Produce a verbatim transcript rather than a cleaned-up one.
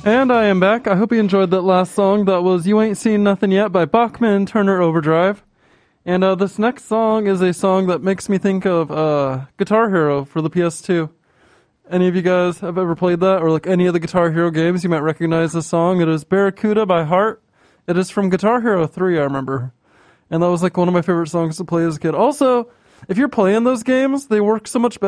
And I am back. I hope you enjoyed that last song. That was You Ain't Seen Nothing Yet by Bachman Turner Overdrive. And uh, this next song is a song that makes me think of uh, Guitar Hero for the P S two. Any of you guys have ever played that? Or like any of the Guitar Hero games, you might recognize this song. It is Barracuda by Heart. It is from Guitar Hero three, I remember. And that was like one of my favorite songs to play as a kid. Also, if you're playing those games, they work so much better